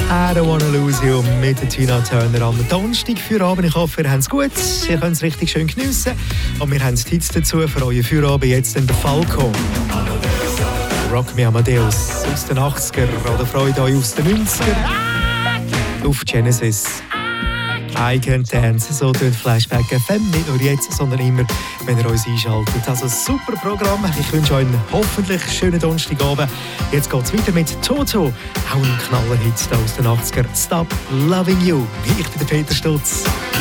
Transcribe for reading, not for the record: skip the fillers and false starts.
I don't wanna lose you mit der Tina Turner am Donnerstag Feierabend. Ich hoffe, ihr habt es gut, ihr könnt es richtig schön geniessen. Und wir haben Tipps dazu für euren Feierabend jetzt in der Falco. Rock Me Amadeus aus den 80er oder freut euch aus den 90er auf Genesis. I Can Dance, so tut Flashback FM, nicht nur jetzt, sondern immer, wenn ihr uns einschaltet. Also ein super Programm. Ich wünsche euch einen hoffentlich schönen Donnerstagabend. Jetzt geht es weiter mit Toto, auch ein Knallerhit aus den 80er. Stop Loving You. Ich bin der Peter Stutz.